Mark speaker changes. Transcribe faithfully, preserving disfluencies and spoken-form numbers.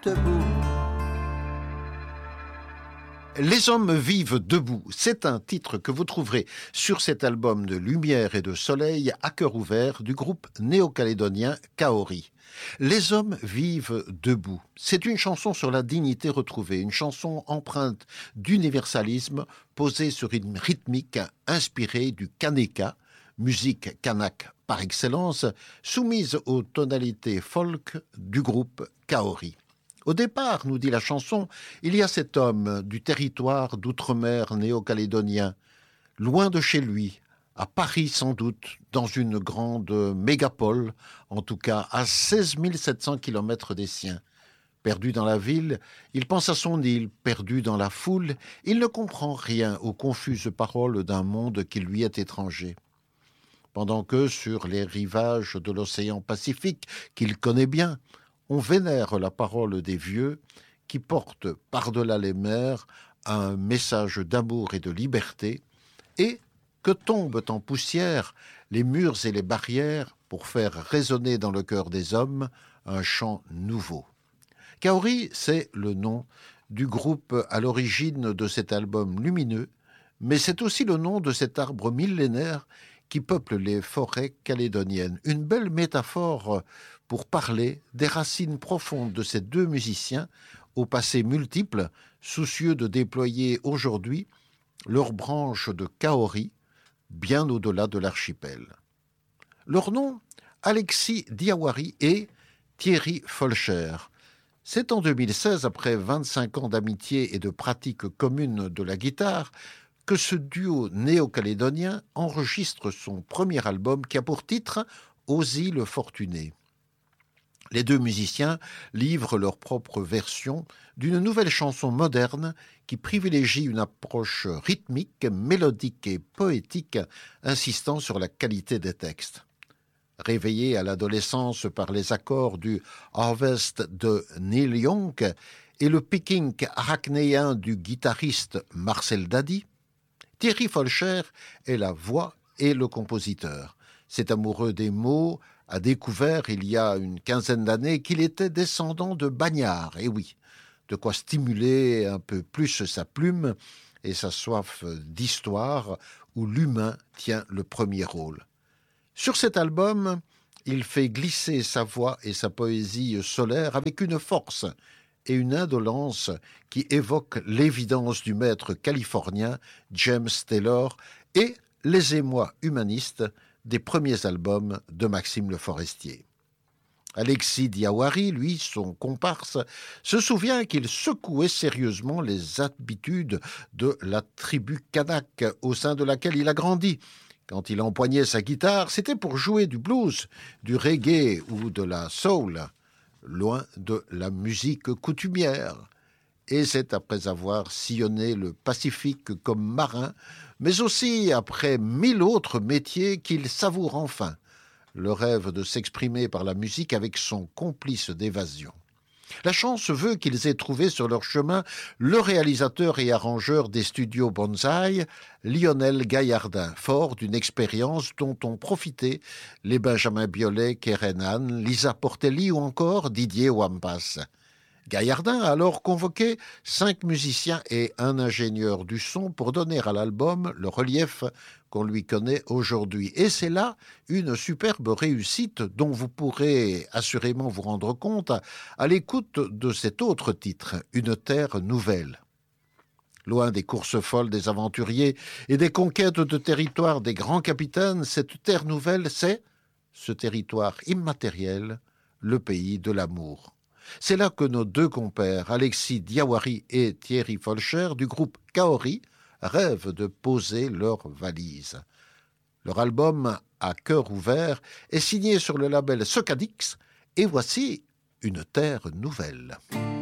Speaker 1: debout.
Speaker 2: Les hommes vivent debout, c'est un titre que vous trouverez sur cet album de lumière et de soleil à cœur ouvert du groupe néo-calédonien Kaori. Les hommes vivent debout, c'est une chanson sur la dignité retrouvée, une chanson empreinte d'universalisme posée sur une rythmique inspirée du kaneka, musique kanak par excellence, soumise aux tonalités folk du groupe Kaori. Au départ, nous dit la chanson, il y a cet homme du territoire d'outre-mer néo-calédonien, loin de chez lui, à Paris sans doute, dans une grande mégapole, en tout cas à seize mille sept cents kilomètres des siens. Perdu dans la ville, il pense à son île, perdu dans la foule, il ne comprend rien aux confuses paroles d'un monde qui lui est étranger. Pendant que, sur les rivages de l'océan Pacifique, qu'il connaît bien, on vénère la parole des vieux qui portent par-delà les mers un message d'amour et de liberté et que tombent en poussière les murs et les barrières pour faire résonner dans le cœur des hommes un chant nouveau. Kaori, c'est le nom du groupe à l'origine de cet album lumineux, mais c'est aussi le nom de cet arbre millénaire qui peuple les forêts calédoniennes. Une belle métaphore pour parler des racines profondes de ces deux musiciens, au passé multiple, soucieux de déployer aujourd'hui leur branche de Kaori, bien au-delà de l'archipel. Leur nom, Alexis Diawari et Thierry Folcher. C'est en deux mille seize, après vingt-cinq ans d'amitié et de pratique commune de la guitare, que ce duo néo-calédonien enregistre son premier album qui a pour titre « Ozzy le Fortuné ». Les deux musiciens livrent leur propre version d'une nouvelle chanson moderne qui privilégie une approche rythmique, mélodique et poétique, insistant sur la qualité des textes. Réveillé à l'adolescence par les accords du Harvest de Neil Young et le picking arachnéen du guitariste Marcel Dady, Thierry Folcher est la voix et le compositeur. Cet amoureux des mots a découvert il y a une quinzaine d'années qu'il était descendant de Bagnard. Et oui, de quoi stimuler un peu plus sa plume et sa soif d'histoire où l'humain tient le premier rôle. Sur cet album, il fait glisser sa voix et sa poésie solaire avec une force et une indolence qui évoquent l'évidence du maître californien James Taylor et les émois humanistes des premiers albums de Maxime Le Forestier. Alexis Diawari, lui, son comparse, se souvient qu'il secouait sérieusement les habitudes de la tribu kanak au sein de laquelle il a grandi. Quand il empoignait sa guitare, c'était pour jouer du blues, du reggae ou de la soul, loin de la musique coutumière. Et c'est après avoir sillonné le Pacifique comme marin, mais aussi après mille autres métiers qu'il savoure enfin le rêve de s'exprimer par la musique avec son complice d'évasion. La chance veut qu'ils aient trouvé sur leur chemin le réalisateur et arrangeur des studios Bonsaï, Lionel Gaillardin, fort d'une expérience dont ont profité les Benjamin Biolay, Keren Anne, Lisa Portelli ou encore Didier Wampas. Gaillardin a alors convoqué cinq musiciens et un ingénieur du son pour donner à l'album le relief qu'on lui connaît aujourd'hui. Et c'est là une superbe réussite dont vous pourrez assurément vous rendre compte à l'écoute de cet autre titre, Une terre nouvelle. Loin des courses folles des aventuriers et des conquêtes de territoire des grands capitaines, cette terre nouvelle, c'est ce territoire immatériel, le pays de l'amour. C'est là que nos deux compères, Alexis Diawari et Thierry Folcher, du groupe Kaori, rêvent de poser leurs valises. Leur album à cœur ouvert est signé sur le label Socadix, et voici Une terre nouvelle.